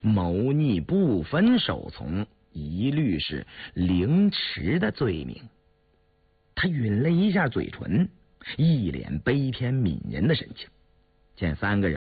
谋逆不分首从，一律是凌迟的罪名。他吮了一下嘴唇，一脸悲天悯人的神情。见三个人